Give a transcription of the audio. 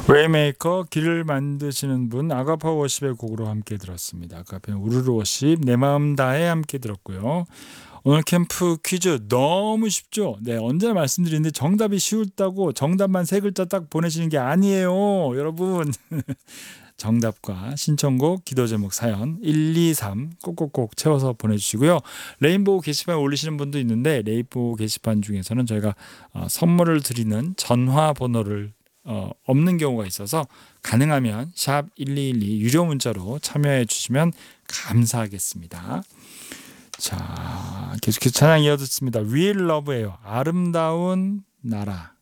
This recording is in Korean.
웨이메이커 길을 만드시는 분 아가파 워십의 곡으로 함께 들었습니다. 아까 우르르 워십 내 마음 다해 함께 들었고요. 오늘 캠프 퀴즈 너무 쉽죠? 네, 언제나 말씀드리는데 정답이 쉬웠다고 정답만 세 글자 딱 보내시는 게 아니에요. 여러분. 정답과 신청곡, 기도 제목, 사연 1, 2, 3 꼭꼭꼭 채워서 보내주시고요. 레인보우 게시판에 올리시는 분도 있는데 레인보우 게시판 중에서는 저희가 선물을 드리는 전화번호를 없는 경우가 있어서 가능하면 샵 1212 유료 문자로 참여해 주시면 감사하겠습니다. 자, 계속해서 찬양 이어듣습니다. Real Love예요. 아름다운 나라.